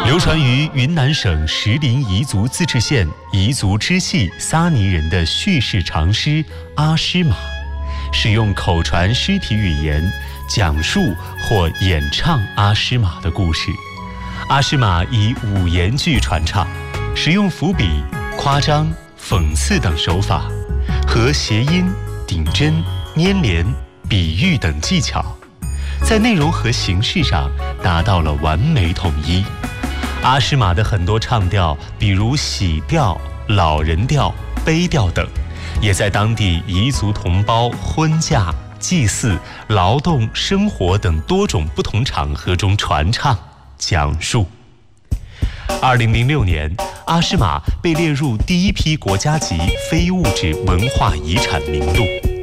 流传于云南省石林彝族自治县彝族支系撒尼人的叙事长诗《阿诗玛》，使用口传诗体语言讲述或演唱阿诗玛的故事。阿诗玛以五言句传唱，使用伏笔、夸张、讽刺等手法，和谐音、顶针、粘连、比喻等技巧，在内容和形式上达到了完美统一。阿诗玛的很多唱调，比如喜调、老人调、悲调等，也在当地彝族同胞婚嫁、祭祀、劳动、生活等多种不同场合中传唱、讲述。2006年，阿诗玛被列入第一批国家级非物质文化遗产名录。